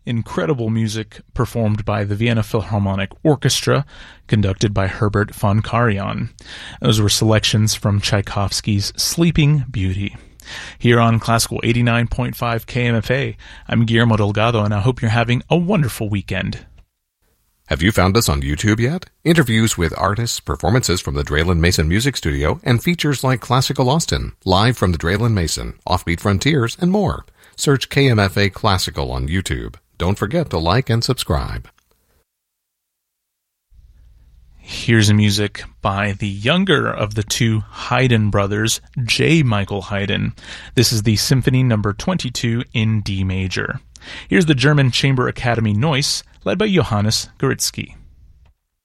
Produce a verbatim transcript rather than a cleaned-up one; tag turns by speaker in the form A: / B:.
A: incredible music performed by the Vienna Philharmonic Orchestra, conducted by Herbert von Karajan. Those were selections from Tchaikovsky's Sleeping Beauty. Here on Classical eighty-nine point five K M F A, I'm Guillermo Delgado, and I hope you're having a wonderful weekend.
B: Have you found us on YouTube yet? Interviews with artists, performances from the Draylen Mason Music Studio, and features like Classical Austin, Live from the Draylen Mason, Offbeat Frontiers, and more. Search K M F A Classical on YouTube. Don't forget to like and subscribe.
A: Here's music by the younger of the two Haydn brothers, J. Michael Haydn. This is the Symphony number twenty-two in D major. Here's the German Chamber Academy Neuss, led by Johannes Goritzky.